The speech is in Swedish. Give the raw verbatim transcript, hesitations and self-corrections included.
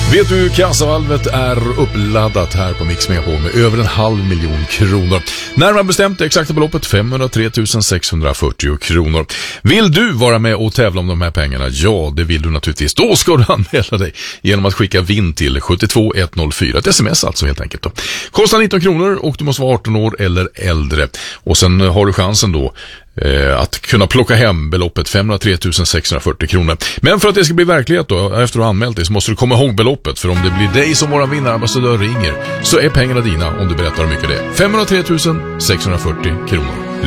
Vet du, kassavalvet är uppladdat här på Mix Megapol med över en halv miljon kronor. Närmare bestämt det exakta beloppet femhundratre tusen sexhundrafyrtio kronor. Vill du vara med och tävla om de här pengarna? Ja, det vill du naturligtvis. Då ska du anmäla dig genom att skicka vinn till sju två ett noll fyra. Ett sms alltså helt enkelt då. Kostar nitton kronor och du måste vara arton år eller äldre. Och sen har du chansen då att kunna plocka hem beloppet femhundratre tusen sexhundrafyrtio kronor. Men för att det ska bli verklighet då, efter att ha anmält dig, så måste du komma ihåg beloppet. För om det blir dig som våra vinnarambassadör ringer, så är pengarna dina om du berättar hur mycket det är. femhundratre tusen sexhundrafyrtio kronor.